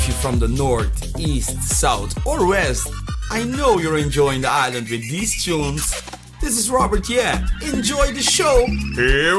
if you're from the north, east, south, or west, I know you're enjoying the island with these tunes. This is Robert, yeah. Enjoy the show. Here